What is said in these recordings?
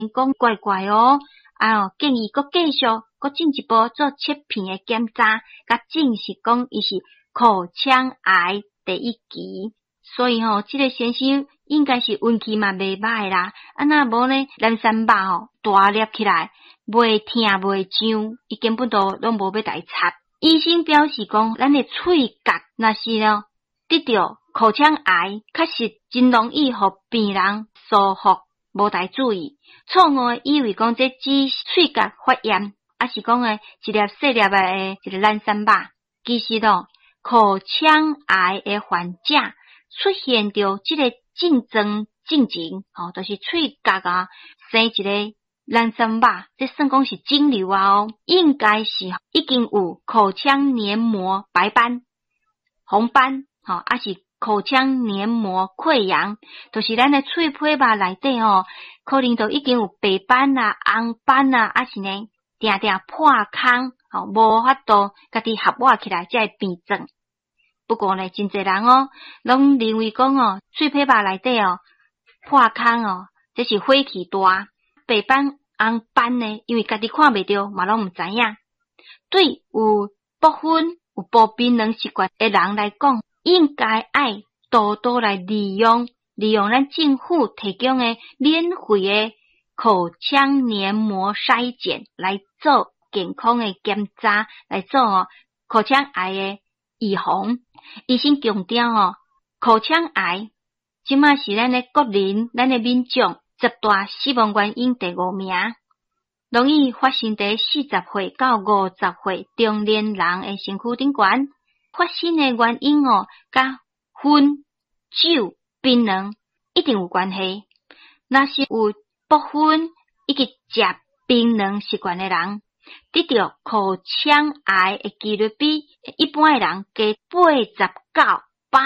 讲怪怪哦，建议佮继续佮进一步做切片的检查，甲证实讲伊是口腔癌第一期。所以这个先生应该是运气嘛袂歹啦。若无呢，咱三肉大粒起来，袂疼袂痒，伊根本都拢无要来插。医生表示讲，咱的喙角若是得到口腔癌，确实真容易互病人疏忽，无大注意，错误以为讲这只喙角发炎，是讲一粒细粒的一个烂三肉。其实口腔癌的患者出现着这个竞争进程，就是喙角生一个烂三肉，这算讲是肿瘤应该是已经有口腔黏膜白斑、红斑，是口腔黏膜溃疡，就是咱的喙皮肉内底可能都已经有白斑啊、红斑啊，是呢定定破空，无法度家己合握起来才会变肿。不过呢，真侪人拢认为讲喙皮肉内底破空这是火气大，白斑、红斑呢，因为家己看袂到，嘛拢毋知影。对有部分有暴槟榔习惯的人来讲，应该爱多多来利用咱政府提供的免费的口腔黏膜筛检来做健康的检查，来做口腔癌的预防。医生强调口腔癌即马是咱的国人、咱的民众10大死亡原因第5名，容易发生在40岁到50岁中年人的身躯顶悬。发生的原因甲烟、酒、槟榔一定有关系。若是有部分以及食槟榔习惯的人，得到口腔癌的几率比一般的人加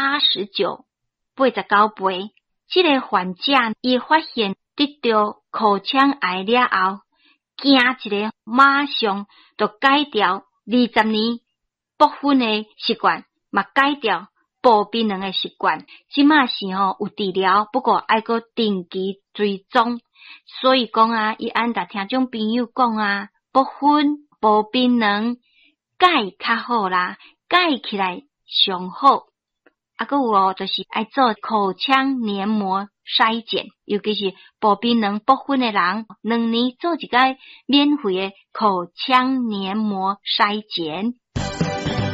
89倍。这个患者伊发现得到口腔癌了后，惊一个马上就改掉20年部分的习惯，嘛改掉暴槟榔的习惯。即马是有治疗，不过爱个定期追踪。所以讲伊按达听众朋友讲不分暴槟榔改较好啦，改起来上好。还有就是爱做口腔黏膜筛检，尤其是暴槟榔不分的人，2年做一个免费的口腔黏膜筛检。